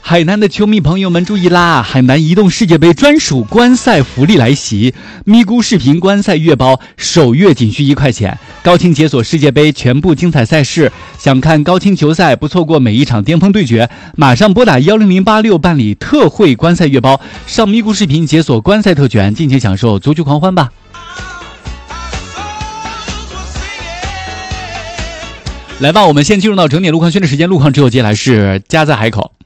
海南的球迷朋友们注意啦！海南移动世界杯专属观赛福利来袭，咪咕视频观赛月包首月仅需1块钱，高清解锁世界杯全部精彩赛事。想看高清球赛，不错过每一场巅峰对决，马上拨打10086办理特惠观赛月包，上咪咕视频解锁观赛特权，尽情享受足球狂欢吧！来吧，我们先进入到整点路况宣的时间，路况只有接下来是家在海口。